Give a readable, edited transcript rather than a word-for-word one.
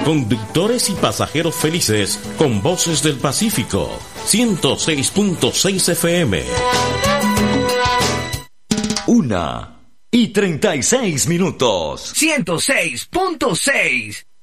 Conductores y pasajeros felices con Voces del Pacífico. 106.6 FM. 1:36. 106.6.